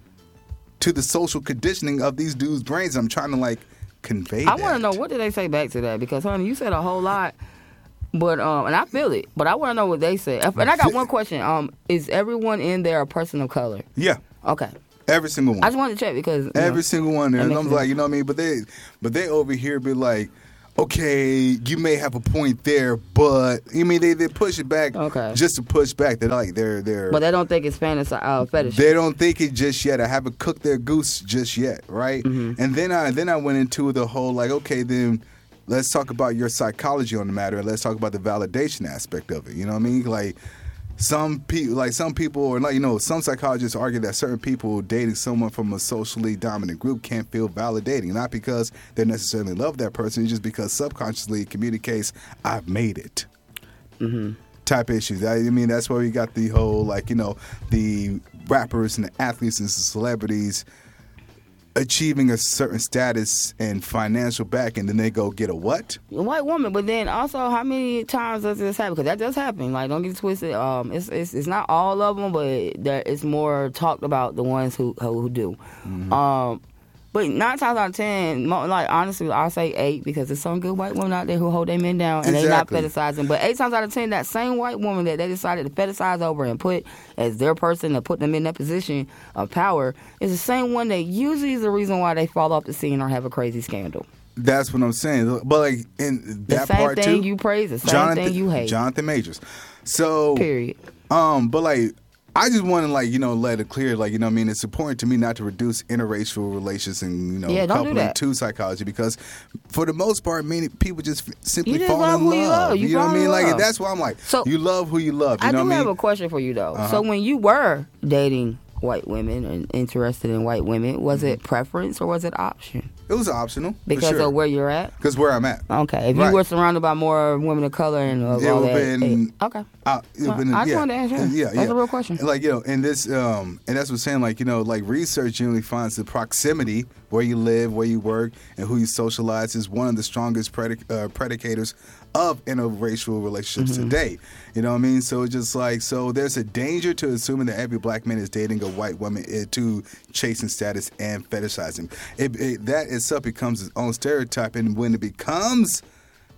to the social conditioning of these dudes' brains. I'm trying to like convey I that. want to know, what did they say back to that? Because, honey, you said a whole lot, but um, and I feel it, but I want to know what they said. And I got one question. Um, is everyone in there a person of color? Yeah. Okay. Every single one. I just wanted to check because you every know, single one there. And I'm sense. like, you know what I mean? But they, but they over here be like, okay, you may have a point there, but I mean they, they push it back okay. just to push back. They're like they're they're. But they don't think it's fantasy uh, fetish. They don't think it just yet. I haven't cooked their goose just yet, right? Mm-hmm. And then I then I went into the whole like, okay, then let's talk about your psychology on the matter, and let's talk about the validation aspect of it. You know what I mean? Like some people, like some people, or like you know, some psychologists argue that certain people dating someone from a socially dominant group can't feel validating, not because they necessarily love that person, it's just because subconsciously it communicates, "I've made it." Mm-hmm. Type issues. I mean, that's why we got the whole like you know the rappers and the athletes and the celebrities achieving a certain status and financial back, and then they go get a what? A white woman. But then also, how many times does this happen? Because that does happen. Like, don't get it twisted. Um, it's it's it's not all of them, but there it's more talked about the ones who who, who do. Mm-hmm. Um, but nine times out of ten, mo- like honestly, I'll say eight because there's some good white women out there who hold their men down and exactly. they not fetishizing. But eight times out of ten, that same white woman that they decided to fetishize over and put as their person to put them in that position of power is the same one that usually is the reason why they fall off the scene or have a crazy scandal. That's what I'm saying. But like in that the same part thing too, you praise, the same Jonathan, thing you hate. Jonathan Majors. So period. Um, but like. I just want to, like, you know, let it clear, like, you know what I mean? It's important to me not to reduce interracial relations and, you know, yeah, coupling to psychology because, for the most part, many people just simply just fall love in who love. You, love. you, you know what I mean? Like, love. that's why I'm like, so, you love who you love. You I know do what I mean? have a question for you, though. Uh-huh. So, when you were dating white women and interested in white women, was it preference or was it option? It was optional. Because sure. of where you're at? Because where I'm at. Okay. If right. you were surrounded by more women of color and of it all would that. been, it, okay. Uh, it well, been, I just yeah, wanted to ask you. Yeah, That's yeah. a real question. Like, you know, and this, um, and that's what I'm saying, like, you know, like research generally finds the proximity, where you live, where you work, and who you socialize is one of the strongest predic- uh, predicators of interracial relationships mm-hmm. today. You know what I mean? So it's just like, so there's a danger to assuming that every black man is dating a white woman to chasing status and fetishizing. It, it, that itself becomes its own stereotype, and when it becomes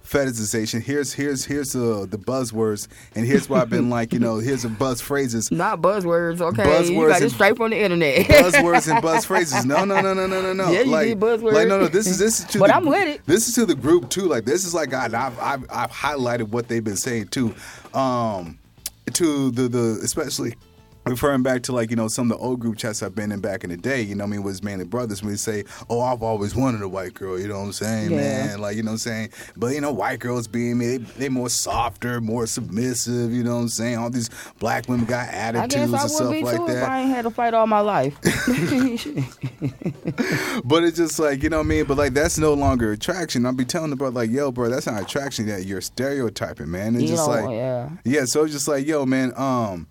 fetishization. Here's here's here's the the buzzwords, and here's what I've been like. You know, here's the buzz phrases. Not buzzwords, okay? Buzzwords you got it and- straight from the internet. Buzzwords and buzz phrases. No, no, no, no, no, no, no. Yeah, you like, did buzzwords. Like, no, no. This is this is to But the, I'm with it. This is to the group too. Like, this is like I, I've I've I've highlighted what they've been saying too, um, to the the especially. Referring back to, like, you know, some of the old group chats I've been in back in the day, you know what I mean, was mainly brothers. We say, oh, I've always wanted a white girl, you know what I'm saying, Yeah. man? Like, you know what I'm saying? But, you know, white girls being, they, they more softer, more submissive, you know what I'm saying? All these black women got I attitudes guess I and would stuff be like too if that. I ain't had to fight all my life. But it's just like, you know what I mean? But, like, that's no longer attraction. I'll be telling the brother, like, yo, bro, that's not attraction. That you're stereotyping, man. It's You just know, like, yeah. yeah, so it's just like, yo, man, um,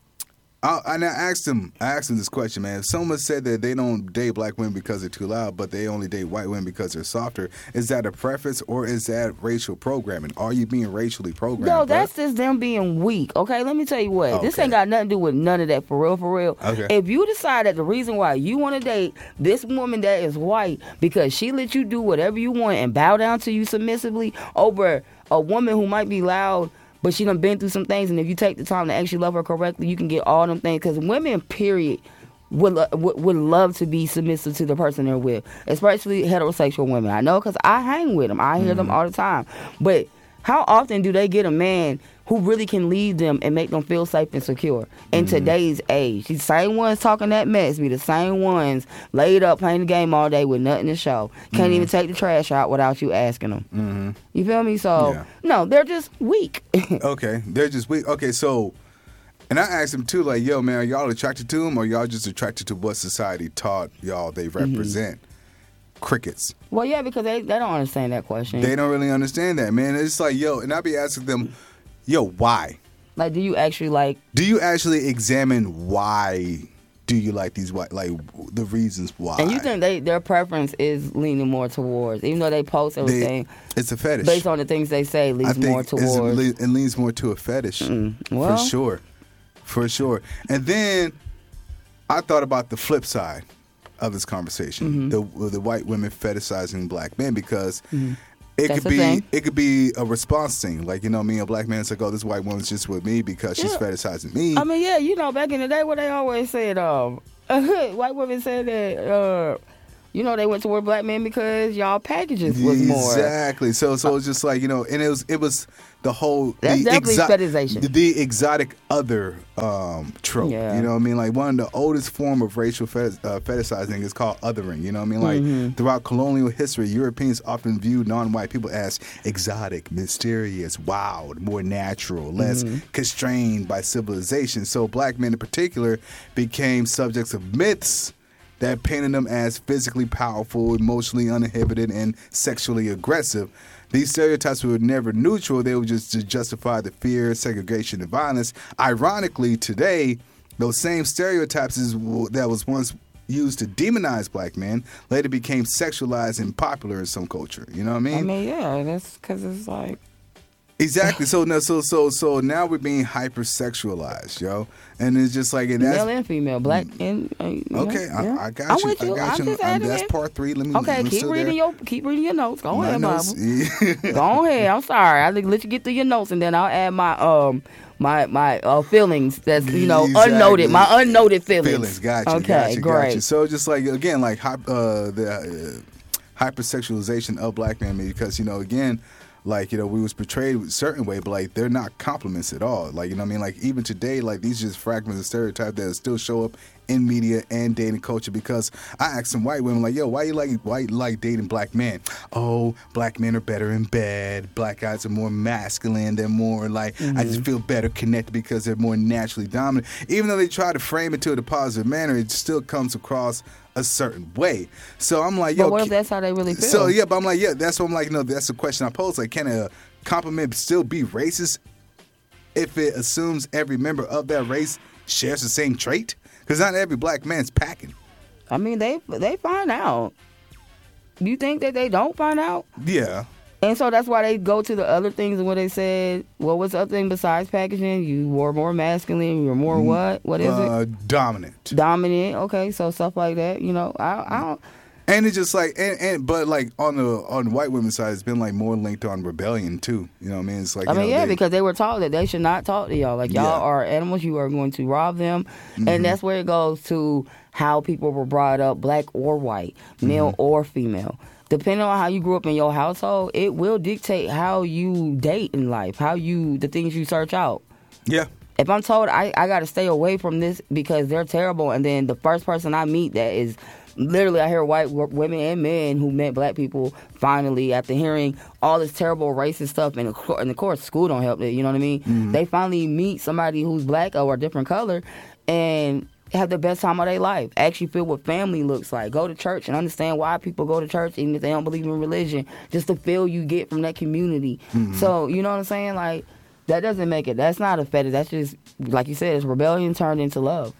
I, and I asked him, I asked him this question, man. If someone said that they don't date black women because they're too loud, but they only date white women because they're softer, is that a preference or is that racial programming? Are you being racially programmed? No, bro? that's just them being weak. Okay, let me tell you what. This Okay. ain't got nothing to do with none of that. For real, for real. Okay. If you decide that the reason why you want to date this woman that is white because she let you do whatever you want and bow down to you submissively over a woman who might be loud, but she done been through some things, and if you take the time to actually love her correctly, you can get all them things. Because women, period, would, lo- would would love to be submissive to the person they're with, especially heterosexual women. I know because I hang with them. I hear them all the time. But how often do they get a man who really can lead them and make them feel safe and secure in today's age? These same ones talking that mess be the same ones laid up playing the game all day with nothing to show. Can't even take the trash out without you asking them. Mm-hmm. You feel me? So, Yeah. no, they're just weak. Okay, they're just weak. Okay, so, and I asked him too, like, yo, man, are y'all attracted to them or y'all just attracted to what society taught y'all they represent? Crickets. Well, yeah, because they, they don't understand that question. They don't really understand that, man. It's like, yo, and I be asking them, yo, why? Like, do you actually like... Do you actually examine why do you like these white, like the reasons why? And you think they their preference is leaning more towards, even though they post They- everything it's a fetish. based on the things they say, I leads think more it's- towards... it le- it leans more to a fetish, Well- for sure, for sure. And then I thought about the flip side of this conversation: Mm-hmm. the the white women fetishizing black men because. It Mm-hmm. That's could a be thing. it could be a response thing, like, you know, me, a black man's like, oh, this white woman's just with me because she's Yeah. fetishizing me. I mean, yeah, you know, back in the day, what they always said, um, white women said that, uh, you know, they went toward black men because y'all packages was more. Exactly. So so it's just like, you know, and it was it was the whole That's the definitely fetishization. the, the exotic other um, trope. Yeah. You know what I mean? Like, one of the oldest form of racial fetish, uh, fetishizing is called othering. You know what I mean? Like, Mm-hmm. throughout colonial history, Europeans often viewed non-white people as exotic, mysterious, wild, more natural, less Mm-hmm. constrained by civilization. So black men in particular became subjects of myths that painted them as physically powerful, emotionally uninhibited, and sexually aggressive. These stereotypes were never neutral. They were just to justify the fear, segregation, and violence. Ironically, today, those same stereotypes is, that was once used to demonize black men later became sexualized and popular in some culture. You know what I mean? I mean, yeah, that's because it's like... Exactly. So now, so so so now we're being hypersexualized, yo, and it's just like, and that's Male and female, black and... Uh, you know, okay. yeah. I, I got I'm you. with you. I got I'm you. just Um, adding that's it. part three. Let me. Okay, I'm keep still reading there. your keep reading your notes. Go My ahead, notes. Bible. Go ahead. I'm sorry. I think let you get through your notes, and then I'll add my um my my uh, feelings. That's you know Exactly. unnoted. My unnoted feelings. Feelings, got you. Okay, got you, great. Got you. So just like again, like hy- uh, the uh, hypersexualization of black men, because you know again. Like, you know, we was portrayed a certain way, but, like, they're not compliments at all. Like, you know what I mean? Like, even today, like, these are just fragments of stereotype that still show up in media and dating culture. Because I asked some white women, like, yo, why you like why you like dating black men? Oh, black men are better in bed. Black guys are more masculine. They're more, like, Mm-hmm. I just feel better connected because they're more naturally dominant. Even though they try to frame it to a positive manner, it still comes across a certain way. So I'm like, yo. But what if that's how they really feel? So, yeah, but I'm like, yeah, that's what I'm like, no, that's the question I pose. Like, can a compliment still be racist if it assumes every member of that race shares the same trait? Because not every black man's packing. I mean, they they find out. You think that they don't find out? Yeah. And so that's why they go to the other things and what they said. What was the other thing besides packaging? You were more masculine. You were more what? What is uh, it? Dominant. Dominant. Okay, so stuff like that. You know, I, I don't. And it's just like, and, and but like on the on the white women's side, it's been like more linked on rebellion too. You know what I mean? It's like, I you mean, know, yeah, they, because they were taught that they should not talk to y'all. Like, y'all Yeah. are animals. You are going to rob them. Mm-hmm. And that's where it goes to how people were brought up, black or white, male Mm-hmm. or female. Depending on how you grew up in your household, it will dictate how you date in life, how you, the things you search out. yeah. If I'm told I, I got to stay away from this because they're terrible, and then the first person I meet that is literally, I hear white w- women and men who met black people finally, after hearing all this terrible racist stuff, and of cour- and of course school don't help it, you know what I mean? Mm-hmm. They finally meet somebody who's black or a different color and have the best time of their life. Actually feel what family looks like. Go to church and understand why people go to church even if they don't believe in religion, just the feel you get from that community. Mm-hmm. So, you know what I'm saying? Like, that doesn't make it. That's not a fetish. That's just, like you said, it's rebellion turned into love.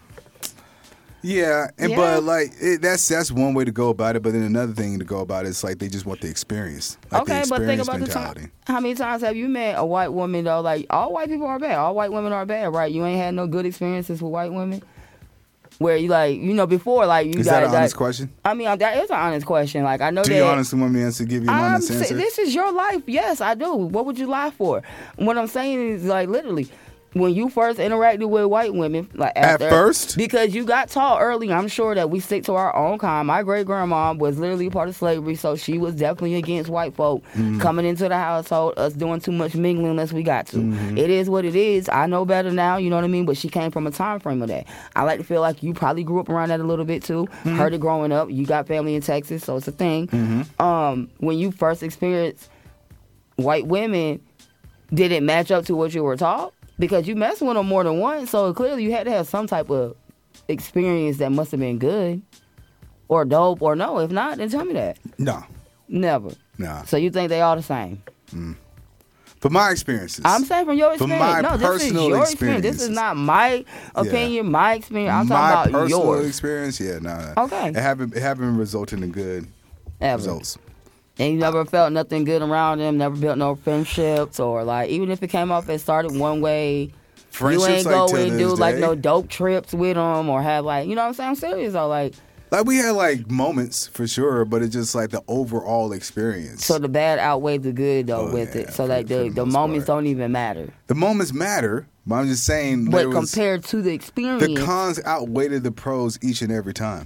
Yeah, and Yeah. but like it, that's that's one way to go about it. But then another thing to go about it is like they just want the experience, like Okay, the but think experience about the mentality. time. How many times have you met a white woman though? Like, all white people are bad. All white women are bad, right? You ain't had no good experiences with white women. Where you like, you know, before like you Is got that an honest question? I mean, that is an honest question. Like, I know Do that. you honestly want me to answer? Give you an I'm honest say- answer? This is your life. Yes, I do. What would you lie for? What I'm saying is, like, literally, when you first interacted with white women, like At after, first? because you got taught early. I'm sure that we stick to our own kind. My great grandma was literally part of slavery, so she was definitely against white folk Mm-hmm. coming into the household, us doing too much mingling unless we got to. Mm-hmm. It is what it is. I know better now. You know what I mean? But she came from a time frame of that. I like to feel like you probably grew up around that a little bit too. Mm-hmm. Heard it growing up. You got family in Texas, so it's a thing. Mm-hmm. Um, when you first experienced white women, did it match up to what you were taught? Because you messed with them more than once, so clearly you had to have some type of experience that must have been good or dope or no. If not, then tell me that. No, Never. nah. So you think they all the same? From my experiences, I'm saying from your From experience. my no, this is personal your experience. This is experiences. not my opinion, my experience. I'm my talking about personal yours. experience, yeah, nah, nah. Okay. It haven't it haven't resulted in good Ever. results. And you never felt nothing good around them, never built no friendships, or like, even if it came off, it started one way. Friendships You ain't like go to and this do like day. no dope trips with them, or have like, you know what I'm saying? I'm serious though. Like, Like we had like moments for sure, but it's just like the overall experience. so the bad outweighed the good though Oh, with yeah, it. So for- like for the, the the most moments part. don't even matter. the moments matter, but I'm just saying But there was, compared to the experience, the cons outweighed the pros each and every time.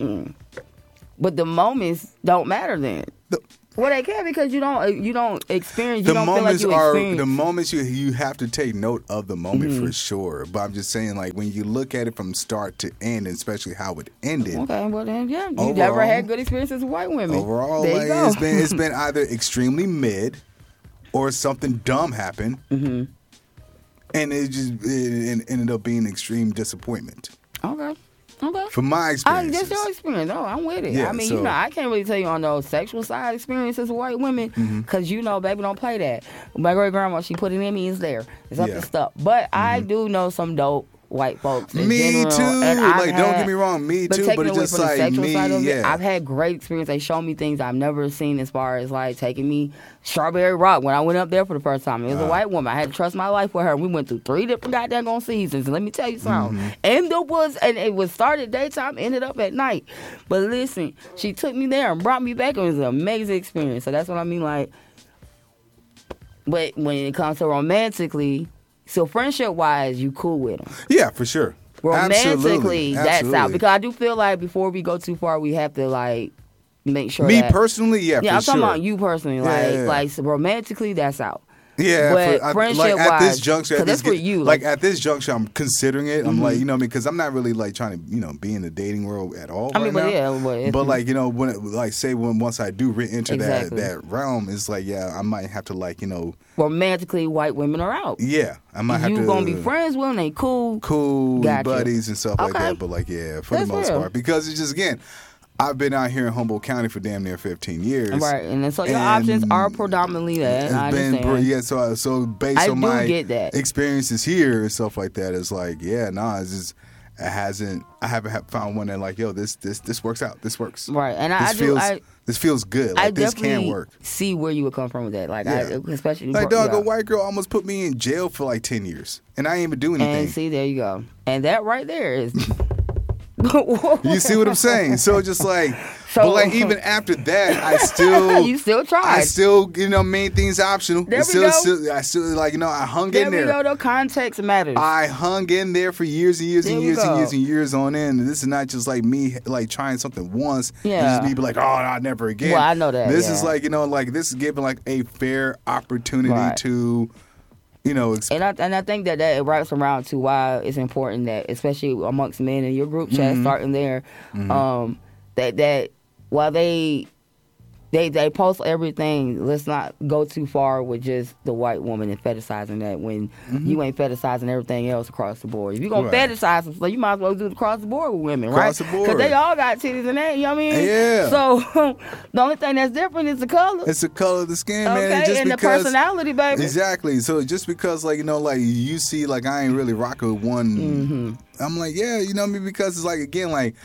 but the moments don't matter then. The, Well, they can because you don't you don't experience. the You don't feel like moments you are experience. the moments you you have to take note of the moment Mm-hmm. for sure. But I'm just saying, like when you look at it from start to end, and especially how it ended. Okay, well then, yeah, you Overall- never had good experiences with white women. Overall, there like you go. it's been it's been either extremely mid, or something dumb happened, Mm-hmm. and it just it, it ended up being extreme disappointment. okay, okay. From my I, experience, that's your experience. Oh, I'm with it. Yeah, I mean, so- you know, I can't really tell you on those sexual side experiences with white women Mm-hmm. because you know, baby, don't play that. My great grandma, she put it in me. It's there. It's up Yeah. Mm-hmm. to stuff. But I do know some dope white folks. In Me general, too. and I've Like, don't had- get me wrong, me but too, taking but it it's away just from the like sexual me, side of it, yeah. I've had great experience. They show me things I've never seen as far as like taking me Strawberry Rock when I went up there for the first time. It was a Uh. white woman. I had to trust my life with her. We went through three different goddamn on seasons. And let me tell you something. Mm-hmm. And there was, and it was started daytime, ended up at night. But listen, she took me there and brought me back. It was an amazing experience. So that's what I mean. Like, but when it comes to romantically, so friendship wise, you cool with them. Yeah, for sure. Romantically, Absolutely. that's out. Absolutely. Because I do feel like before we go too far, we have to like make sure. Me that, personally, yeah, yeah, for I'm talking sure. about you personally. Yeah, Like, yeah, yeah. like so romantically, that's out. Yeah, But for, I, like friendship at this wise, juncture, 'cause at this that's for get- you, Like, like- at this juncture, I'm considering it. I'm like, you know, because I'm not really like trying to, you know, be in the dating world at all I mean, right but now. yeah, but if- but like, you know, when it, like say when once I do re- enter Exactly. that that realm, it's like, yeah, I might have to like, you know, Romantically, white women are out. yeah, I might have You to gonna be friends with them? They cool. cool Gotcha. buddies and stuff like Okay. that. But like, yeah, for That's the most real. part, because it's just again, I've been out here in Humboldt County for damn near fifteen years. Right, and then so your And options are predominantly that. I It's been, understand. br- yeah. So, so based I on do my get that. experiences here and stuff like that, it's like, yeah, nah, it's just, it hasn't. I haven't ha- found one that like, yo, this, this, this works out. This works. Right, and This I, I do. feels, I, this feels good. I Like this definitely can work. see where you would come from with that. Like, Yeah. I, especially Like, dog, yeah. a white girl almost put me in jail for like ten years, and I ain't even do anything. And see, there you go. And that right there is You see what I'm saying? So just like, So- but like even after that, I still, You still tried. I still, you know, made things optional. There It's we still, go. still, I still like, you know, I hung there in we there. go. The context matters. I hung in there for years and years There and we years and go. years and years on end. And this is not just like me like trying something once. Yeah. And just me be like, oh, no, never again. Well, I know that, This yeah. is like, you know, like this is giving like a fair opportunity Right. to, you know, exp- And I and I think that that it wraps around to why it's important that, especially amongst men in your group chat, Mm-hmm. starting there, um, that that while they they they post everything, let's not go too far with just the white woman and fetishizing that when you ain't fetishizing everything else across the board. If you're gonna Right. fetishize them, so you might as well do it across the board with women, Across right? the board. Because they all got titties and that, you know what I mean? Yeah. So the only thing that's different is the color. it's the color of the skin, man. Okay, And just and the because, personality, baby. Exactly. So just because, like, you know, like you see, like I ain't really rocking with one. Mm-hmm. I'm like, yeah, you know what I mean? Because it's like, again, like,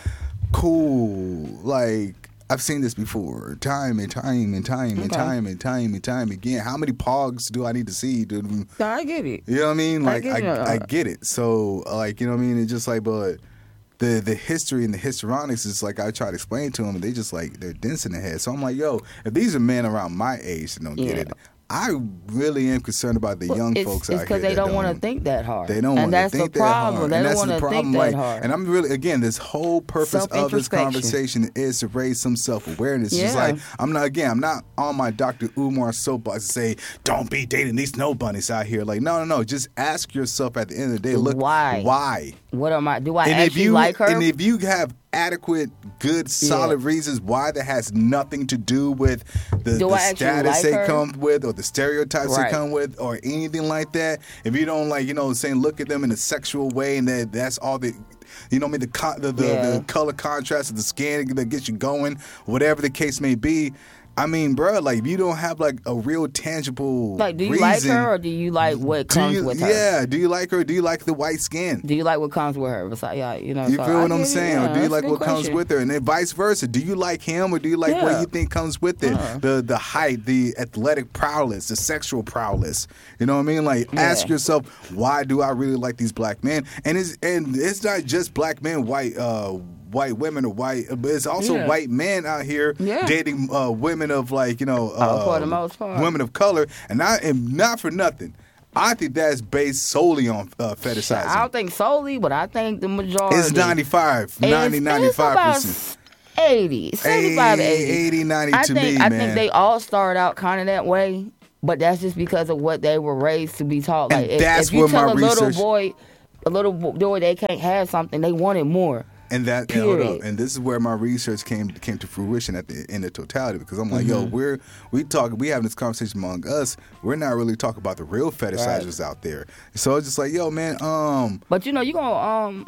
cool. Like, I've seen this before, time and time and time and Okay. time and time and time again. How many pogs do I need to see to, you No, I get it. know what I mean? I Like, get I, it. I, get it. So, like, you know what I mean? It's just like, but the the history and the histrionics is like I try to explain to them, and they just like they're dense in the head. So I'm like, yo, if these are men around my age that don't get Yeah. it, I really am concerned about the young it's, folks it's out here. they that don't want to think that hard. They don't and want to that's think the that problem. hard. They and don't that's want the to problem. think like, that hard. And I'm really, again, this whole purpose of this Self-introspection. conversation is to raise some self-awareness. It's just Yeah. like, I'm not, again, I'm not on my Doctor Umar soapbox to say, don't be dating these snow bunnies out here. Like, no, no, no. Just ask yourself at the end of the day, look, Why? Why? What am I? Do I And if actually you like her? and if you have adequate, good, solid Yeah. reasons why that has nothing to do with the, Do the I actually status like they her? come with or the stereotypes Right. they come with or anything like that, if you don't like, you know, saying look at them in a sexual way and that that's all the, you know what I mean, the con- the, the, Yeah. the color contrast of the skin that gets you going, whatever the case may be. I mean, bro, like if you don't have like a real tangible like, do you reason, like her or do you like what do comes you- with her? Yeah, do you like her? Do you like the white skin? Do you like what comes with her? Besides, yeah, you know. You so feel I what I'm get it. saying? Yeah, Or do you that's a like good what comes question. with her? And then vice versa. Do you like him or do you like what Yeah. you think comes with it? Uh-huh. The the height, the athletic prowess, the sexual prowess. You know what I mean? Like Yeah. ask yourself, why do I really like these black men? And it's and it's not just black men, white uh white women or white, but it's also Yeah. white men out here Yeah. dating uh, women of like, you know, uh, Oh, for the most part. women of color. And not and not for nothing. I think that's based solely on uh, fetishizing. I don't think solely, but I think the majority. It's ninety-five, It's- ninety, it's ninety-five about percent. eighty, seventy-five to eighty. eighty, ninety I to think me, I man. think they all start out kind of that way, but that's just because of what they were raised to be taught. And Like if, that's if you where tell my a little research- boy, a little bo- boy they can't have something, they want it more. And that and hold Period. up, and this is where my research came came to fruition at the in the totality because I'm like, Mm-hmm. yo, we're we talk we having this conversation among us. We're not really talking about the real fetishizers out there. So it's just like, yo, man, um, But you know, you gonna um,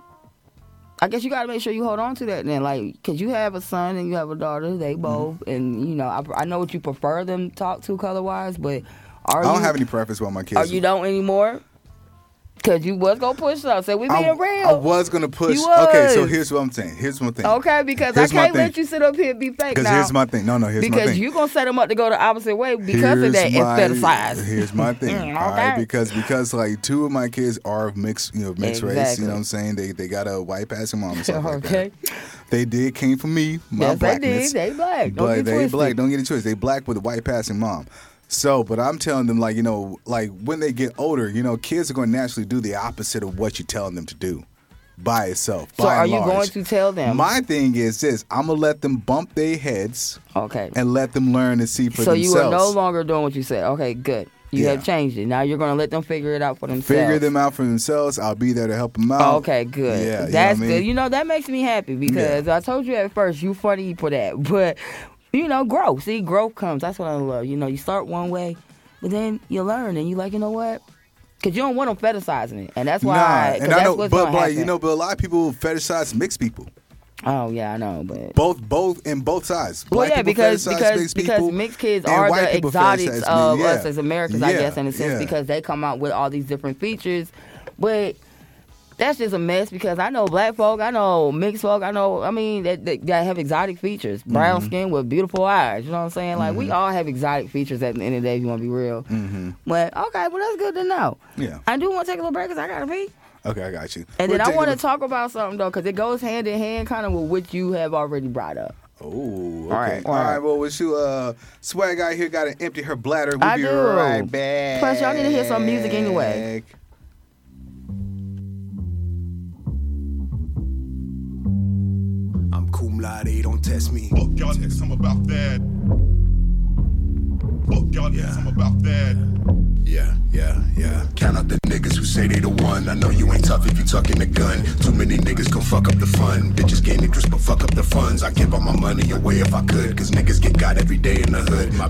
I guess you gotta make sure you hold on to that then, like, cause you have a son and you have a daughter, they both, Mm-hmm. and you know, I, I know what you prefer them talk to color wise, but are I don't you have any preference about my kids. are you don't anymore? Cause you was gonna push up, so we being I, real. I was gonna push. You Okay, so was. here's what I'm saying. Here's one thing. Okay, because Here's I my can't thing. let you sit up here and be fake Because now. here's my thing. No, no, here's my because thing. you gonna set them up to go the opposite way because of Here's that. my- It's fetishized. Here's my thing. Mm, All right, okay. because because like two of my kids are of mixed, you know, mixed race. Exactly. You know what I'm saying? They they got a white passing mom and stuff like Okay. that. They did came from me, my Yes, they blackness. did. They black. Don't but get they twisted. black. Don't get it twisted. They black with a white passing mom. So, but I'm telling them, like, you know, like when they get older, you know, kids are going to naturally do the opposite of what you're telling them to do by itself. So by are and you large. going to tell them? My thing is this: I'm gonna let them bump their heads Okay. and let them learn and see for So you themselves. are no longer doing what you said. Okay, good. You Yeah. have changed it. Now you're going to let them figure it out for themselves. Figure them out for themselves. I'll be there to help them out. Okay, good. Yeah, you know That's what I mean? good. You know, that makes me happy because I told you at first, you funny for that. But, you know, growth. See, growth comes. That's what I love. You know, you start one way, but then you learn and you like, you know what? Because you don't want them fetishizing it. And that's why, Nah, I, 'cause and I that's know, what's but going to like happen. you know, but a lot of people fetishize mixed people. Oh, yeah, I know. But Both, both, in both sides. Well, Black yeah, people because fetishize because mixed because people, mixed kids and are white the people exotics fetishize of me. us Yeah. as Americans, I Yeah, guess, in a sense, yeah. because they come out with all these different features. But that's just a mess because I know black folk, I know mixed folk, I know, I mean, that, that, that have exotic features. Brown Mm-hmm. skin with beautiful eyes. You know what I'm saying? Like, we all have exotic features at the end of the day, if you want to be real. Mm-hmm. But, okay, well, that's good to know. Yeah. I do want to take a little break because I got to pee. Okay, I got you. And We're then I want to taking- talk about something, though, because it goes hand in hand kind of with what you have already brought up. Oh, okay. All right, All all right. right. Well, with you, uh, Swag out here got to empty her bladder. We'll I be do. right back. Plus, y'all need to hear some music anyway. I'm cum laude, don't test me. Fuck y'all niggas, I'm about that. Fuck y'all niggas, I'm about that. Yeah, yeah, yeah. Count out the niggas who say they the one. I know you ain't tough if you tucking the gun. Too many niggas gon' fuck up the fun. Bitches gain interest but fuck up the funds. I give all my money away if I could, cause niggas get got every day in the hood. My